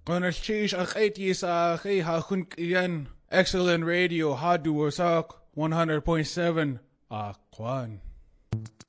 Konalchish akhaiti sa akhi hakun iyan. Excellent radio hadu wasak 100.7 Akwan.